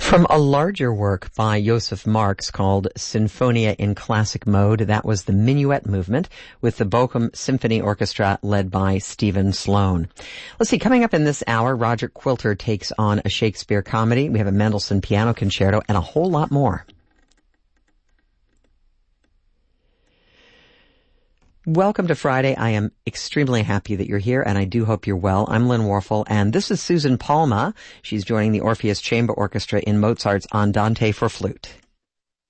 From a larger work by Joseph Marx called Sinfonia in Classic Mode, that was the Minuet Movement with the Bochum Symphony Orchestra led by Stephen Sloan. Let's see, coming up in this hour, Roger Quilter takes on a Shakespeare comedy. We have a Mendelssohn Piano Concerto and a whole lot more. Welcome to Friday. I am extremely happy that you're here, and I do hope you're well. I'm Lynn Warfel, and this is Susan Palma. She's joining the Orpheus Chamber Orchestra in Mozart's Andante for flute.